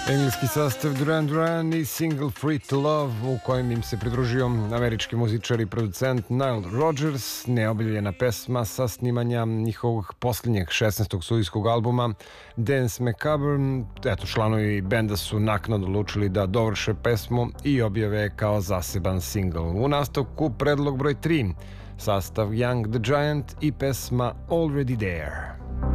Engleski sastav Duran Duran i single Free to Love u kojem im se pridružio američki muzičar i producent Nile Rodgers, neobjavljena pesma sa snimanja njihovog posljednjeg 16. studijskog albuma Dance Macabre. Eto, članovi benda su naknadno odlučili da dovrše pesmu i objave kao zaseban single. U nastavku predlog broj 3, sastav Young the Giant i pesma Already There.